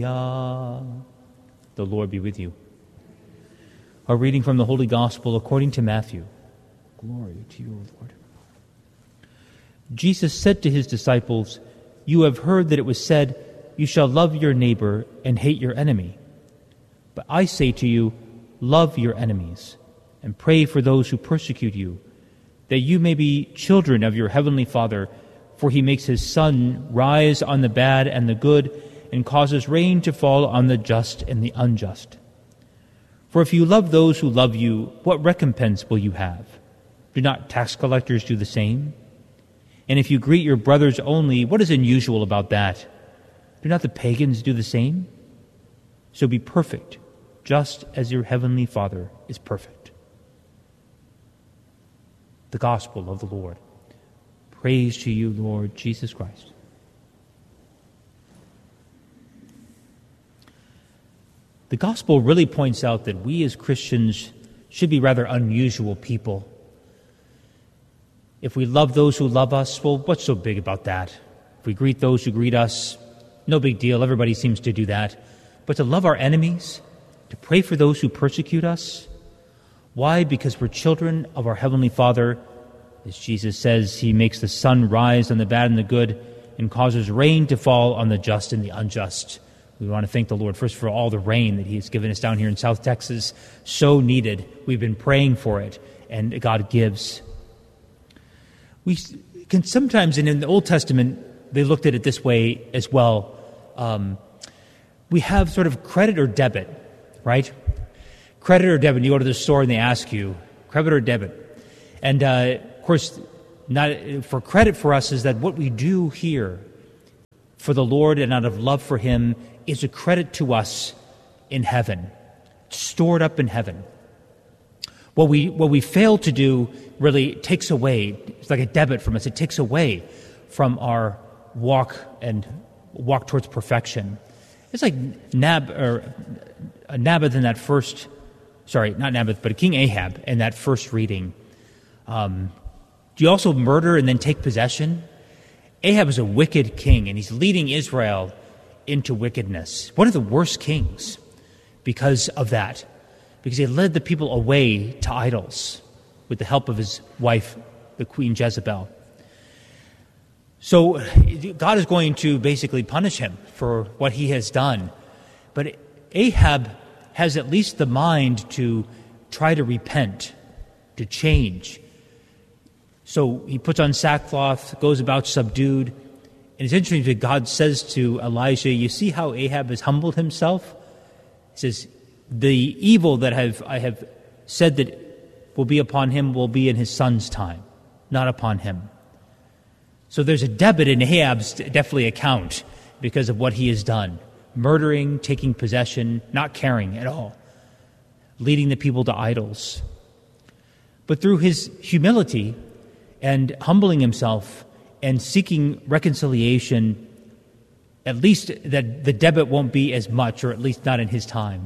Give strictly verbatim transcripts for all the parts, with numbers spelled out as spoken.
The Lord be with you. A reading from the Holy Gospel according to Matthew. Glory to you, O Lord. Jesus said to his disciples, "You have heard that it was said, 'You shall love your neighbor and hate your enemy.' But I say to you, love your enemies and pray for those who persecute you, that you may be children of your heavenly Father, for he makes his sun rise on the bad and the good, and causes rain to fall on the just and the unjust. For if you love those who love you, what recompense will you have? Do not tax collectors do the same? And if you greet your brothers only, what is unusual about that? Do not the pagans do the same? So be perfect, just as your heavenly Father is perfect." The Gospel of the Lord. Praise to you, Lord Jesus Christ. The Gospel really points out that we as Christians should be rather unusual people. If we love those who love us, well, what's so big about that? If we greet those who greet us, no big deal. Everybody seems to do that. But to love our enemies, to pray for those who persecute us, why? Because we're children of our Heavenly Father. As Jesus says, he makes the sun rise on the bad and the good and causes rain to fall on the just and the unjust. We want to thank the Lord first for all the rain that he has given us down here in South Texas. So needed. We've been praying for it, and God gives. We can sometimes, and in the Old Testament, they looked at it this way as well. Um, we have sort of credit or debit, right? Credit or debit. You go to the store and they ask you, credit or debit. And, uh, of course, not for credit for us is that what we do here for the Lord and out of love for him is a credit to us in heaven, stored up in heaven. What we what we fail to do really takes away, it's like a debit from us, it takes away from our walk and walk towards perfection. It's like Nab or uh, Naboth in that first, sorry, not Naboth, but King Ahab in that first reading. Um, do you also murder and then take possession? Ahab is a wicked king, and he's leading Israel into wickedness. One of the worst kings because of that, because he led the people away to idols with the help of his wife, the Queen Jezebel. So God is going to basically punish him for what he has done. But Ahab has at least the mind to try to repent, to change. So he puts on sackcloth, goes about subdued. And it's interesting that God says to Elijah, you see how Ahab has humbled himself? He says, the evil that I've, I have said that will be upon him will be in his son's time, not upon him. So there's a debit in Ahab's definitely account because of what he has done. Murdering, taking possession, not caring at all. Leading the people to idols. But through his humility and humbling himself and seeking reconciliation, at least that the debit won't be as much, or at least not in his time.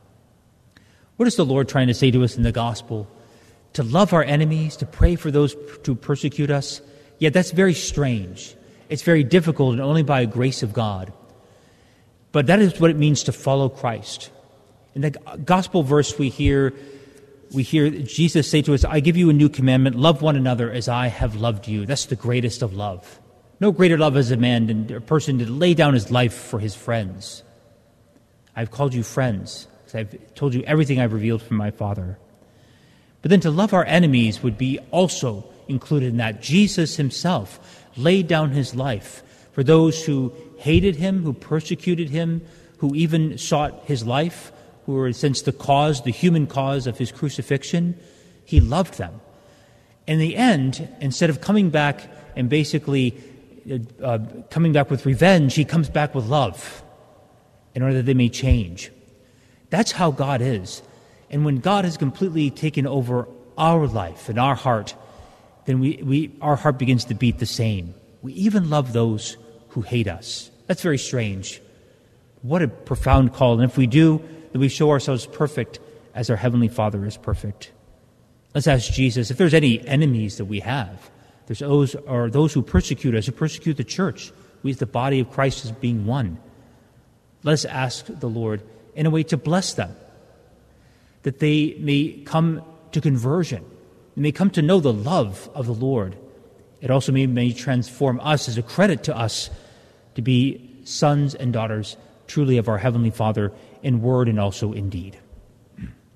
What is the Lord trying to say to us in the gospel? To love our enemies, to pray for those who persecute us. Yet that's very strange. It's very difficult, and only by a grace of God. But that is what it means to follow Christ. In the gospel verse we hear, we hear Jesus say to us, I give you a new commandment, love one another as I have loved you. That's the greatest of love. No greater love as a man than a person to lay down his life for his friends. I've called you friends, because I've told you everything I've revealed from my Father. But then to love our enemies would be also included in that. Jesus himself laid down his life for those who hated him, who persecuted him, who even sought his life, who were in a sense the cause, the human cause of his crucifixion. He loved them. In the end, instead of coming back and basically uh, coming back with revenge, he comes back with love in order that they may change. That's how God is. And when God has completely taken over our life and our heart, then we, we our heart begins to beat the same. We even love those who hate us. That's very strange. What a profound call. And if we do, then we show ourselves perfect as our Heavenly Father is perfect. Let's ask Jesus, if there's any enemies that we have, there's those, or those who persecute us, who persecute the church, we as the body of Christ as being one. let us ask the Lord in a way to bless them, that they may come to conversion, they may come to know the love of the Lord. It also may, may transform us as a credit to us to be sons and daughters truly of our Heavenly Father in word and also in deed.